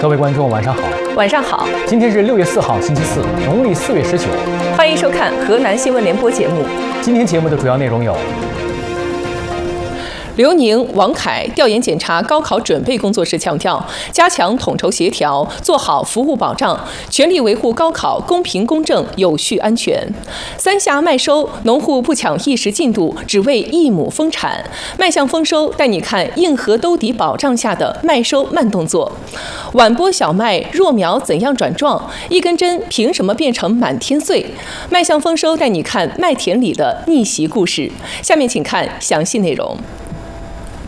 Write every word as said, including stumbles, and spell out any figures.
各位观众，晚上好。 晚上好。 今天是六月四号，星期四，农历四月十九。 欢迎收看河南新闻联播节目。 今天节目的主要内容有： 刘宁、王凯调研检查高考准备工作时强调，加强统筹协调，做好服务保障，全力维护高考公平公正、有序安全。三峡麦收，农户不抢一时进度，只为一亩丰产。迈向丰收，带你看硬核兜底保障下的麦收慢动作。晚播小麦弱苗怎样转壮？一根针凭什么变成满天穗？迈向丰收，带你看麦田里的逆袭故事。下面请看详细内容。